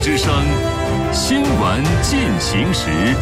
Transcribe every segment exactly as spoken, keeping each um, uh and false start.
之声新闻进行时。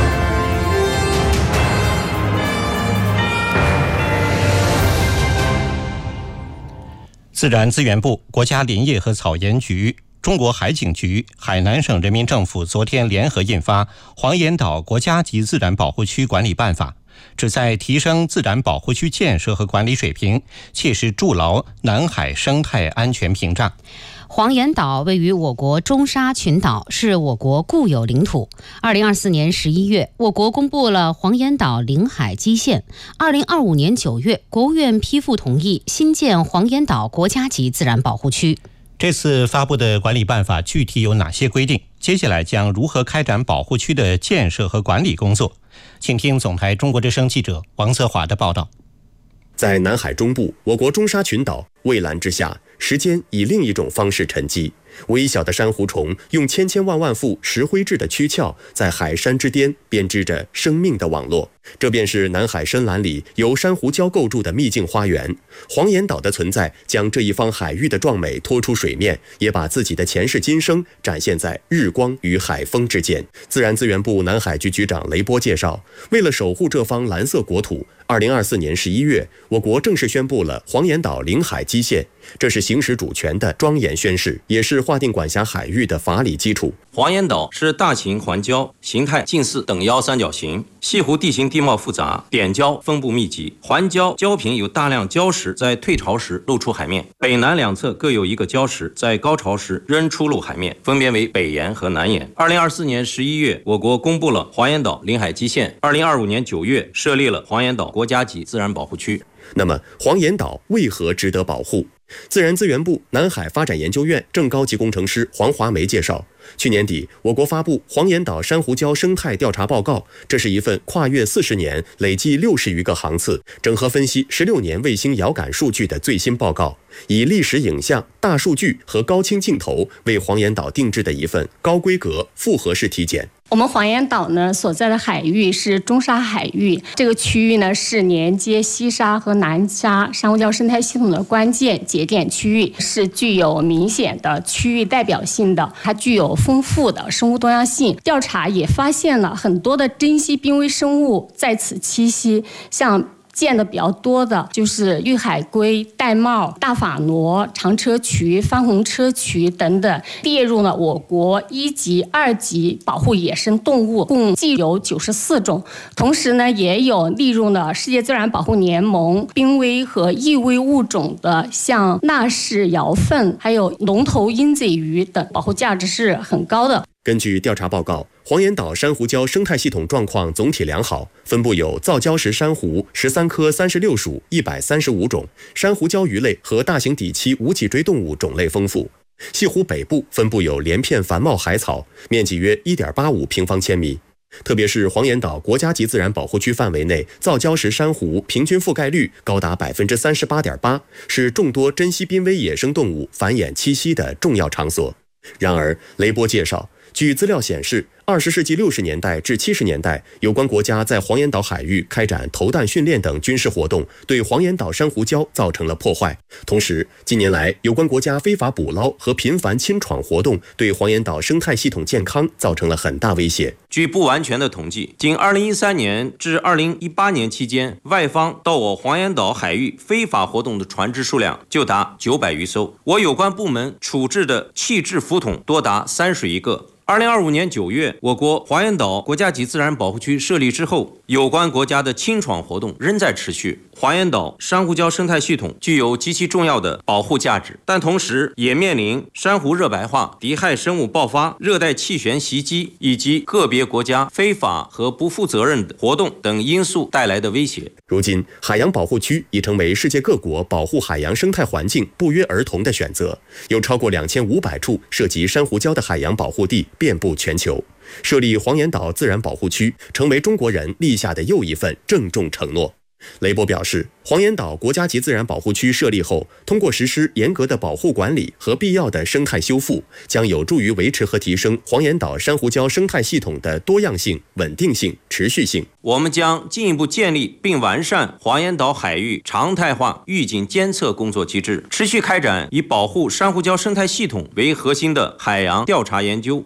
自然资源部、国家林业和草原局、中国海警局、海南省人民政府昨天联合印发《黄岩岛国家级自然保护区管理办法》，旨在提升自然保护区建设和管理水平，切实筑牢南海生态安全屏障。 黄岩岛位于我国中沙群岛，是我国固有领土。二零二四年十一月，我国公布了黄岩岛领海基线。二零二五年九月，国务院批复同意新建黄岩岛国家级自然保护区。 这次发布的管理办法具体有哪些规定？接下来将如何开展保护区的建设和管理工作？请听总台中国之声记者王泽华的报道。 在南海中部，我国中沙群岛蔚蓝之下，时间以另一种方式沉积。微小的珊瑚虫用千千万万副石灰质的躯壳，在海山之巅编织着生命的网络。这便是南海深蓝里由珊瑚礁构筑的秘境花园。黄岩岛的存在，将这一方海域的壮美拖出水面，也把自己的前世今生展现在日光与海风之间。自然资源部南海局局长雷波介绍，为了守护这方蓝色国土，二零二四年十一月，我国正式宣布了黄岩岛领海基线，这是行使主权的庄严宣示，也是划定管辖海域的法理基础。 黄岩岛是大型环礁，形态近似等腰三角形，西湖地形地貌复杂，点礁分布密集，环礁礁坪有大量礁石在退潮时露出海面，北南两侧各有一个礁石在高潮时仍出露海面，分别为北岩和南岩。二零二四年十一月，我国公布了黄岩岛领海基线。二零二五年九月，设立了黄岩岛国家级自然保护区。 那么，黄岩岛为何值得保护？自然资源部南海发展研究院正高级工程师黄华梅介绍，去年底，我国发布黄岩岛珊瑚礁生态调查报告，这是一份跨越四十年、累计六十余个航次、整合分析十六年卫星遥感数据的最新报告，以历史影像、大数据和高清镜头为黄岩岛定制的一份高规格复合式体检。 我们黄岩岛呢所在的海域是中沙海域，这个区域呢是连接西沙和南沙珊瑚礁生态系统的关键节点区域，是具有明显的区域代表性的，它具有丰富的生物多样性。调查也发现了很多的珍稀濒危生物在此栖息，像见的比较多的就是玉海龟、玳瑁、大法螺、长车渠、番红车渠等等，列入了我国一级、二级保护野生动物，共计有九十四种。同时呢，也有列入了世界自然保护联盟濒危和易危物种的，像纳氏瑶凤、还有龙头鹰嘴鱼等，保护价值是很高的。 根据调查报告，黄岩岛珊瑚礁生态系统状况总体良好，分布有造礁石珊瑚十三科三十六属一百三十五种，珊瑚礁鱼类和大型底栖无脊椎动物种类丰富。西湖北部分布有连片繁茂海草，面积约 一点八五平方千米。特别是黄岩岛国家级自然保护区范围内，造礁石珊瑚平均覆盖率高达 百分之三十八点八， 是众多珍稀濒危野生动物繁衍栖息的重要场所。然而，雷波介绍，据资料显示，二十世纪六十年代至七十年代，有关国家在黄岩岛海域开展投弹训练等军事活动，对黄岩岛珊瑚礁造成了破坏。同时，近年来有关国家非法捕捞和频繁侵闯活动，对黄岩岛生态系统健康造成了很大威胁。 据不完全的统计，仅二零一三年至二零一八年期间，外方到我黄岩岛海域非法活动的船只数量就达九百余艘，我有关部门处置的弃置浮筒多达三十余个。二零二五年九月，我国黄岩岛国家级自然保护区设立之后，有关国家的侵闯活动仍在持续。黄岩岛珊瑚礁生态系统具有极其重要的保护价值，但同时也面临珊瑚热白化、敌害生物爆发、热带气旋袭击以及个别国家非法和不负责任的活动等因素带来的威胁。 如今，海洋保护区已成为世界各国保护海洋生态环境不约而同的选择，有超过两千五百处涉及珊瑚礁的海洋保护地遍布全球。设立黄岩岛自然保护区，成为中国人立下的又一份郑重承诺。 雷波表示，黄岩岛国家级自然保护区设立后，通过实施严格的保护管理和必要的生态修复，将有助于维持和提升黄岩岛珊瑚礁生态系统的多样性、稳定性、持续性。 我们将进一步建立并完善黄岩岛海域常态化预警监测工作机制，持续开展以保护珊瑚礁生态系统为核心的海洋调查研究。